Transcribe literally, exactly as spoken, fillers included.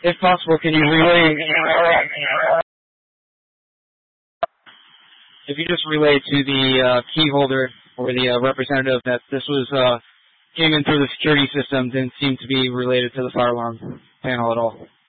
if possible, can you relay, if you just relay to the uh, key holder or the uh, representative that this was uh, came in through the security system, didn't seem to be related to the fire alarm panel at all.